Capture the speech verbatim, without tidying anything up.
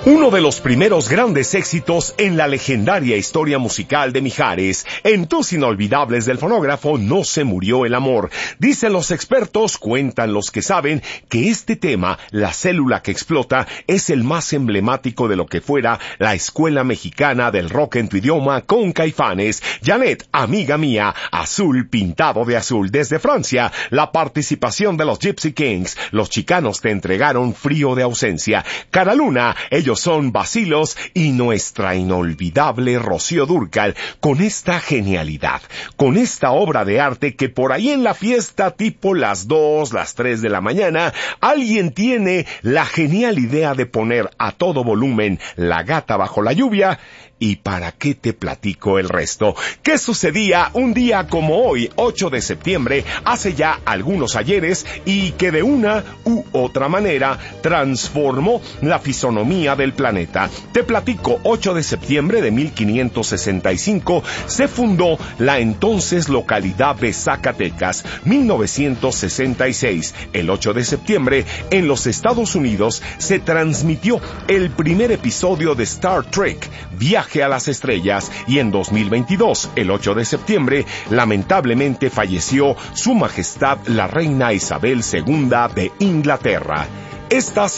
Uno de los primeros grandes éxitos en la legendaria historia musical de Mijares. En Tus Inolvidables del Fonógrafo no se murió el amor. Dicen los expertos, cuentan los que saben, que este tema, La célula que explota, es el más emblemático de lo que fuera la escuela mexicana del rock en tu idioma con Caifanes. Janet, amiga mía, Azul pintado de azul. Desde Francia, la participación de los Gypsy Kings. Los chicanos te entregaron Frío de ausencia. Cara Luna, ellos son Bacilos y nuestra inolvidable Rocío Dúrcal, con esta genialidad, con esta obra de arte que por ahí en la fiesta tipo las dos, las tres de la mañana, alguien tiene la genial idea de poner a todo volumen La gata bajo la lluvia. ¿Y para qué te platico el resto? ¿Qué sucedía un día como hoy, ocho de septiembre, hace ya algunos ayeres, y que de una u otra manera transformó la fisonomía del planeta? Te platico, ocho de septiembre de mil quinientos sesenta y cinco se fundó la entonces localidad de Zacatecas. mil novecientos sesenta y seis, el ocho de septiembre, en los Estados Unidos se transmitió el primer episodio de Star Trek, Viaje a las estrellas, y en dos mil veintidós, el ocho de septiembre, lamentablemente falleció Su Majestad la Reina Isabel segunda de Inglaterra. Estas